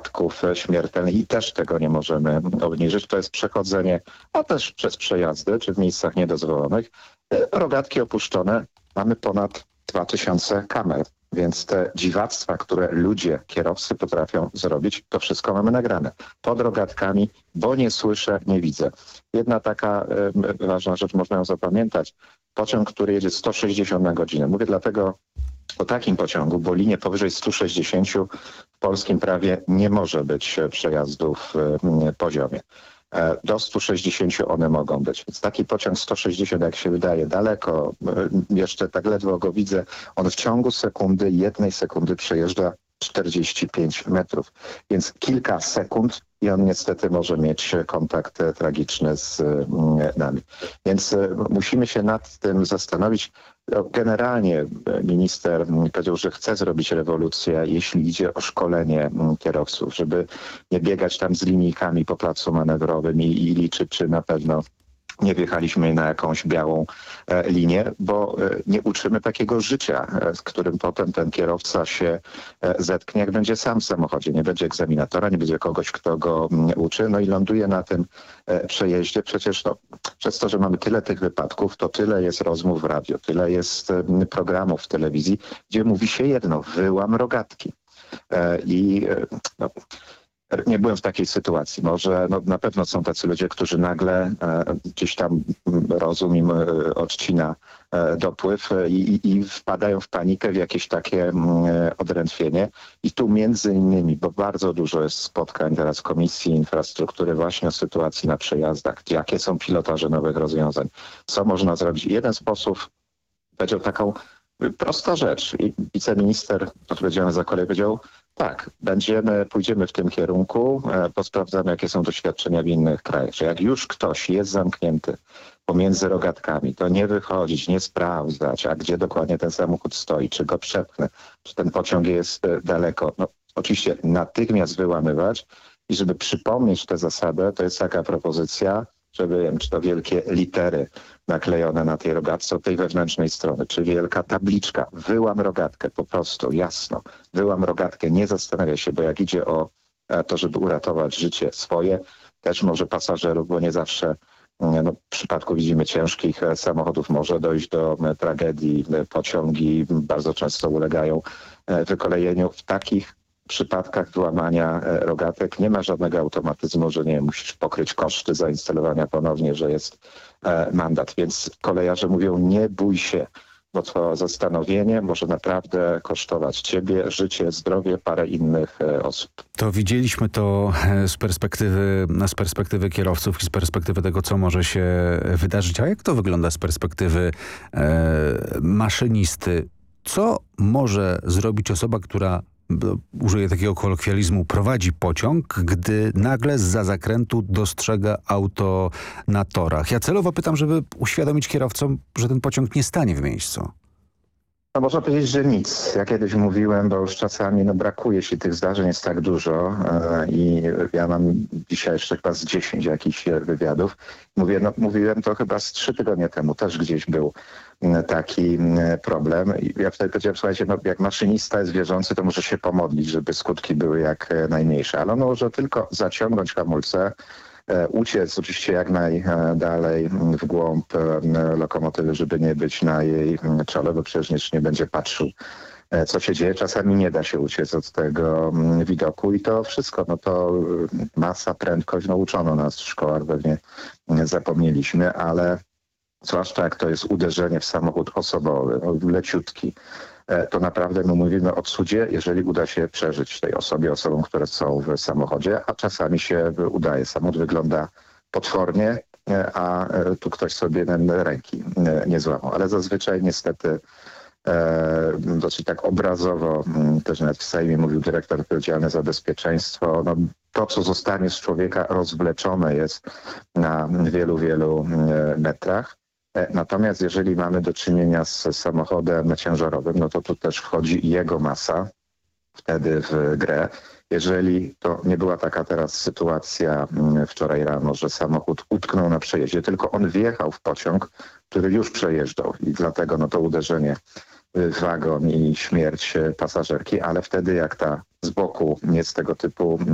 wypadków śmiertelnych i też tego nie możemy obniżyć. To jest przechodzenie, a też przez przejazdy, czy w miejscach niedozwolonych. Rogatki opuszczone, mamy ponad 2000 kamer. Więc te dziwactwa, które ludzie, kierowcy potrafią zrobić, to wszystko mamy nagrane. Pod rogatkami, bo nie słyszę, nie widzę. Jedna taka ważna rzecz, można ją zapamiętać. Pociąg, który jedzie 160 na godzinę. Mówię dlatego o takim pociągu, bo linie powyżej 160 w polskim prawie nie może być przejazdów w poziomie. Do 160 one mogą być. Więc taki pociąg 160, jak się wydaje, daleko, jeszcze tak ledwo go widzę, on w ciągu sekundy, jednej sekundy przejeżdża 45 metrów. Więc kilka sekund i on niestety może mieć kontakt tragiczny z nami. Więc musimy się nad tym zastanowić. Generalnie minister powiedział, że chce zrobić rewolucję, jeśli idzie o szkolenie kierowców, żeby nie biegać tam z linijkami po placu manewrowym i liczyć, czy na pewno nie wjechaliśmy na jakąś białą linię, bo nie uczymy takiego życia, z którym potem ten kierowca się zetknie, jak będzie sam w samochodzie. Nie będzie egzaminatora, nie będzie kogoś, kto go uczy, no i ląduje na tym przejeździe. Przecież przez to, że mamy tyle tych wypadków, to tyle jest rozmów w radio, tyle jest programów w telewizji, gdzie mówi się jedno: wyłam rogatki. Nie byłem w takiej sytuacji. Może na pewno są tacy ludzie, którzy nagle gdzieś tam rozum im odcina dopływ i wpadają w panikę, w jakieś takie odrętwienie. I tu między innymi, bo bardzo dużo jest spotkań teraz Komisji Infrastruktury właśnie o sytuacji na przejazdach, jakie są pilotaże nowych rozwiązań, co można zrobić. Jeden sposób powiedział taką prosta rzecz i wiceminister odpowiedzialny za kolej powiedział: tak, pójdziemy w tym kierunku, posprawdzamy, jakie są doświadczenia w innych krajach. Że jak już ktoś jest zamknięty pomiędzy rogatkami, to nie wychodzić, nie sprawdzać, a gdzie dokładnie ten samochód stoi, czy go przepchnę, czy ten pociąg jest daleko. Oczywiście natychmiast wyłamywać i żeby przypomnieć tę zasadę, to jest taka propozycja, żeby, wiem, czy to wielkie litery naklejone na tej rogatce od tej wewnętrznej strony, czy wielka tabliczka: wyłam rogatkę, po prostu, jasno. Wyłam rogatkę, nie zastanawia się, bo jak idzie o to, żeby uratować życie swoje, też może pasażerów, bo nie zawsze w przypadku, widzimy, ciężkich samochodów może dojść do tragedii. Pociągi bardzo często ulegają wykolejeniu. W takich przypadkach wyłamania rogatek nie ma żadnego automatyzmu, że nie musisz pokryć koszty zainstalowania ponownie, że jest mandat. Więc kolejarze mówią: nie bój się, bo to zastanowienie może naprawdę kosztować ciebie, życie, zdrowie, parę innych osób. To widzieliśmy to z perspektywy kierowców i z perspektywy tego, co może się wydarzyć. A jak to wygląda z perspektywy maszynisty? Co może zrobić osoba, która, użyję takiego kolokwializmu, prowadzi pociąg, gdy nagle zza zakrętu dostrzega auto na torach? Ja celowo pytam, żeby uświadomić kierowcom, że ten pociąg nie stanie w miejscu. Można powiedzieć, że nic. Ja kiedyś mówiłem, bo już czasami brakuje się tych zdarzeń, jest tak dużo i ja mam dzisiaj jeszcze chyba z 10 jakichś wywiadów. Mówiłem to chyba z 3 tygodnie temu, też gdzieś był taki problem. I ja wtedy powiedziałem: słuchajcie, jak maszynista jest wierzący, to może się pomodlić, żeby skutki były jak najmniejsze. Ale on może tylko zaciągnąć hamulce, uciec oczywiście jak najdalej w głąb lokomotywy, żeby nie być na jej czole, bo przecież nie będzie patrzył, co się dzieje. Czasami nie da się uciec od tego widoku i to wszystko, to masa, prędkość, uczono nas w szkołach, pewnie zapomnieliśmy, ale zwłaszcza jak to jest uderzenie w samochód osobowy, leciutki, to naprawdę my mówimy o cudzie, jeżeli uda się przeżyć tej osobom, które są w samochodzie, a czasami się udaje. Samochód wygląda potwornie, a tu ktoś sobie ręki nie złamał. Ale zazwyczaj niestety dosyć tak obrazowo, też nawet w Sejmie mówił dyrektor odpowiedzialny za bezpieczeństwo, to, co zostanie z człowieka, rozwleczone jest na wielu, wielu metrach. Natomiast jeżeli mamy do czynienia z samochodem ciężarowym, to tu też wchodzi jego masa wtedy w grę. Jeżeli to nie była taka teraz sytuacja wczoraj rano, że samochód utknął na przejeździe, tylko on wjechał w pociąg, który już przejeżdżał i dlatego to uderzenie w wagon i śmierć pasażerki, ale wtedy jak ta z boku jest tego typu